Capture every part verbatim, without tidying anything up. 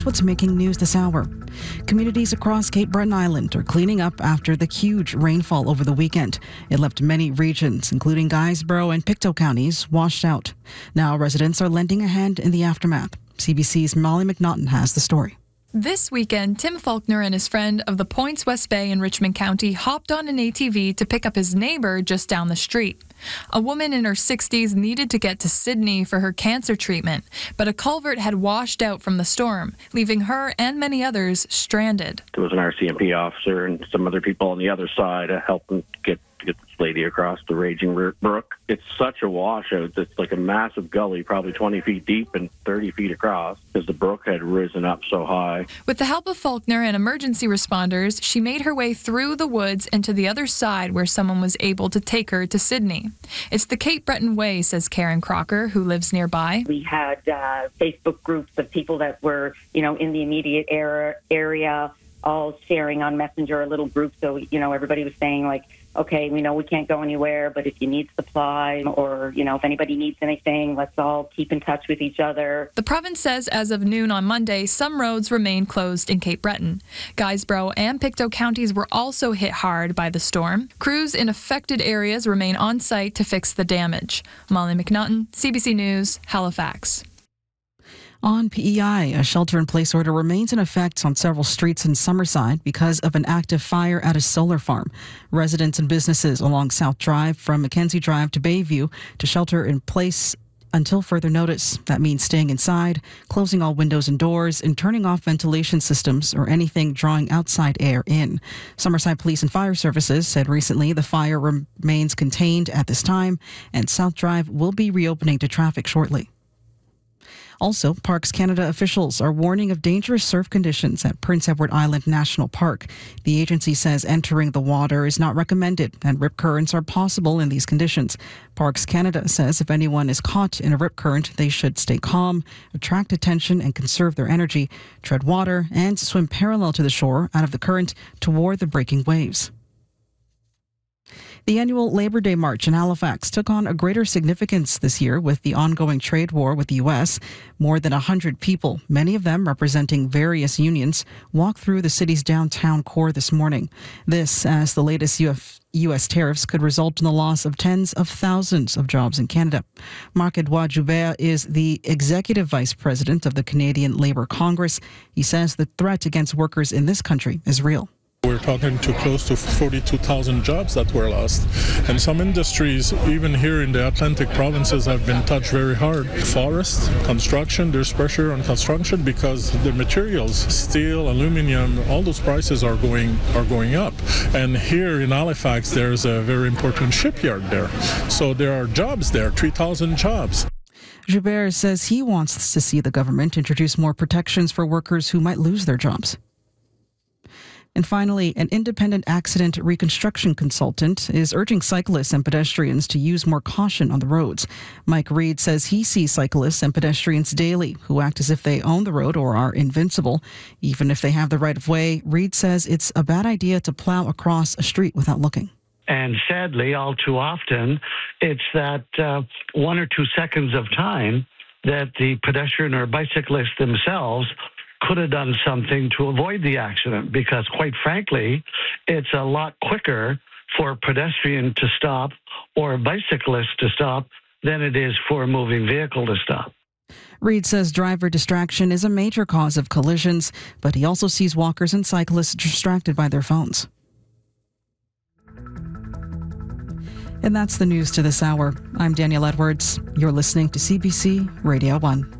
What's making news this hour? Communities across Cape Breton Island are cleaning up after the huge rainfall over the weekend. It left many regions, including Guysborough and Pictou counties, washed out. Now residents are lending a hand in the aftermath. C B C's Molly McNaughton has the story. This weekend, Tim Faulkner and his friend of the Points West Bay in Richmond County hopped on an A T V to pick up his neighbor just down the street. A woman in her sixties needed to get to Sydney for her cancer treatment, but a culvert had washed out from the storm, leaving her and many others stranded. There was an R C M P officer and some other people on the other side helping get get this lady across the raging brook. It's such a washout. It's like a massive gully, probably twenty feet deep and thirty feet across, because the brook had risen up so high. With the help of Faulkner and emergency responders, she made her way through the woods and to the other side where someone was able to take her to Sydney. It's the Cape Breton way, says Karen Crocker, who lives nearby. We had uh, Facebook groups of people that were, you know, in the immediate era, area, all sharing on Messenger, a little group. So, you know, everybody was saying, like, okay, we know we can't go anywhere, but if you need supply or, you know, if anybody needs anything, let's all keep in touch with each other. The province says as of noon on Monday, some roads remain closed in Cape Breton. Guysborough and Pictou counties were also hit hard by the storm. Crews in affected areas remain on site to fix the damage. Molly McNaughton, C B C News, Halifax. On P E I, a shelter-in-place order remains in effect on several streets in Summerside because of an active fire at a solar farm. Residents and businesses along South Drive from Mackenzie Drive to Bayview to shelter in place until further notice. That means staying inside, closing all windows and doors, and turning off ventilation systems or anything drawing outside air in. Summerside Police and Fire Services said recently the fire remains contained at this time, and South Drive will be reopening to traffic shortly. Also, Parks Canada officials are warning of dangerous surf conditions at Prince Edward Island National Park. The agency says entering the water is not recommended and rip currents are possible in these conditions. Parks Canada says if anyone is caught in a rip current, they should stay calm, attract attention and conserve their energy, tread water and swim parallel to the shore out of the current toward the breaking waves. The annual Labor Day March in Halifax took on a greater significance this year with the ongoing trade war with the U S. More than one hundred people, many of them representing various unions, walked through the city's downtown core this morning. This as the latest U S tariffs could result in the loss of tens of thousands of jobs in Canada. Marc-Edouard Joubert is the Executive Vice President of the Canadian Labour Congress. He says the threat against workers in this country is real. We're talking to close to forty-two thousand jobs that were lost. And some industries, even here in the Atlantic provinces, have been touched very hard. Forest, construction, there's pressure on construction because the materials, steel, aluminum, all those prices are going are going up. And here in Halifax, there's a very important shipyard there. So there are jobs there, three thousand jobs. Joubert says he wants to see the government introduce more protections for workers who might lose their jobs. And finally, an independent accident reconstruction consultant is urging cyclists and pedestrians to use more caution on the roads. Mike Reed says he sees cyclists and pedestrians daily who act as if they own the road or are invincible. Even if they have the right of way, Reed says it's a bad idea to plow across a street without looking. And sadly, all too often, it's that uh, one or two seconds of time that the pedestrian or bicyclist themselves could have done something to avoid the accident, because quite frankly, it's a lot quicker for a pedestrian to stop or a bicyclist to stop than it is for a moving vehicle to stop. Reed says driver distraction is a major cause of collisions, but he also sees walkers and cyclists distracted by their phones. And that's the news to this hour. I'm Danielle Edwards. You're listening to C B C Radio one.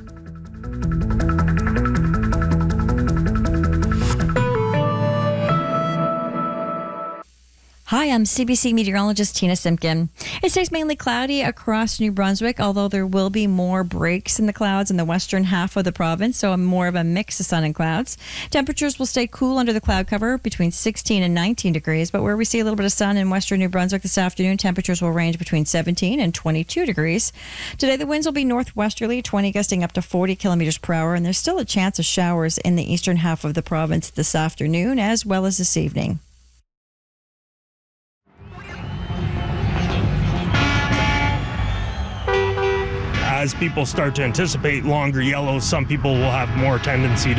Hi, I'm C B C meteorologist Tina Simpkin. It stays mainly cloudy across New Brunswick, although there will be more breaks in the clouds in the western half of the province, so more of a mix of sun and clouds. Temperatures will stay cool under the cloud cover between sixteen and nineteen degrees, but where we see a little bit of sun in western New Brunswick this afternoon, temperatures will range between seventeen and twenty-two degrees. Today, the winds will be northwesterly, twenty gusting up to forty kilometers per hour, and there's still a chance of showers in the eastern half of the province this afternoon as well as this evening. as people start to anticipate longer yellows, some people will have more tendency to